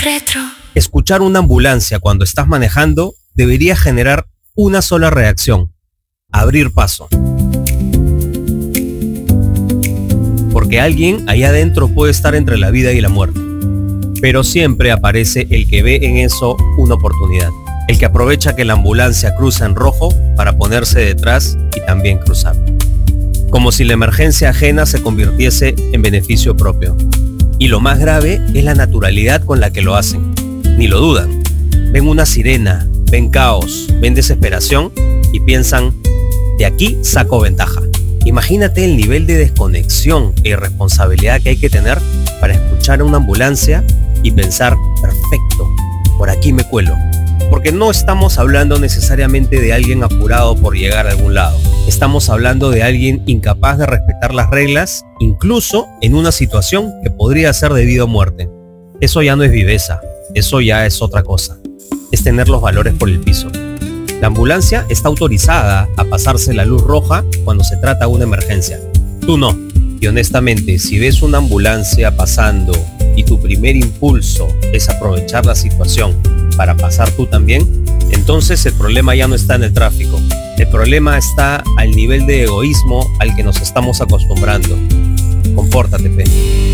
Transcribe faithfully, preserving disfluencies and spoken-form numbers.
Retro. Escuchar una ambulancia cuando estás manejando debería generar una sola reacción: abrir paso. Porque alguien allá adentro puede estar entre la vida y la muerte. Pero siempre aparece el que ve en eso una oportunidad. El que aprovecha que la ambulancia cruza en rojo para ponerse detrás y también cruzar. Como si la emergencia ajena se convirtiese en beneficio propio. Y lo más grave es la naturalidad con la que lo hacen. Ni lo dudan. Ven una sirena, ven caos, ven desesperación y piensan: de aquí saco ventaja. Imagínate el nivel de desconexión e irresponsabilidad que hay que tener para escuchar a una ambulancia y pensar: perfecto, por aquí me cuelo. Porque no estamos hablando necesariamente de alguien apurado por llegar a algún lado. Estamos hablando de alguien incapaz de respetar las reglas, incluso en una situación que podría ser de vida o muerte. Eso ya no es viveza, eso ya es otra cosa. Es tener los valores por el piso. La ambulancia está autorizada a pasarse la luz roja cuando se trata de una emergencia. Tú no. Y honestamente, si ves una ambulancia pasando y tu primer impulso es aprovechar la situación para pasar tú también, entonces el problema ya no está en el tráfico. El problema está al nivel de egoísmo al que nos estamos acostumbrando. Compórtate, pe.